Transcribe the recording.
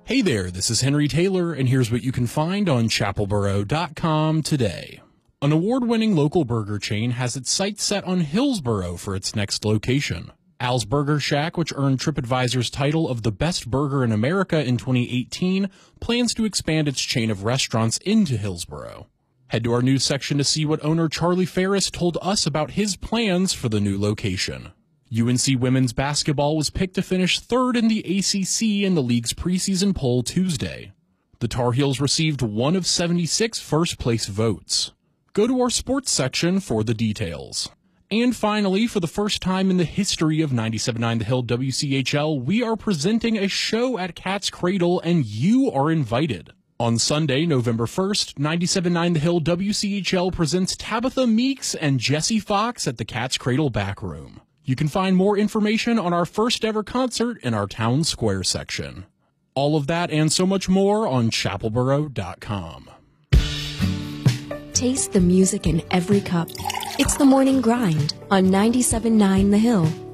Hey there, this is Henry Taylor, and here's what you can find on chapelboro.com today. An award-winning local burger chain has its sights set on Hillsboro for its next location. Al's Burger Shack, which earned TripAdvisor's title of the best burger in America in 2018, plans to expand its chain of restaurants into Hillsboro. Head to our news section to see what owner Charlie Ferris told us about his plans for the new location. UNC women's basketball was picked to finish third in the ACC in the league's preseason poll Tuesday. The Tar Heels received one of 76 first-place votes. Go to our sports section for the details. And finally, for the first time in the history of 97.9 The Hill WCHL, we are presenting a show at Cat's Cradle, and you are invited. On Sunday, November 1st, 97.9 The Hill WCHL presents Tabitha Meeks and Jesse Fox at the Cat's Cradle Back Room. You can find more information on our first ever concert in our Town Square section. All of that and so much more on chapelboro.com. Taste the music in every cup. It's the morning grind on 97.9 The Hill.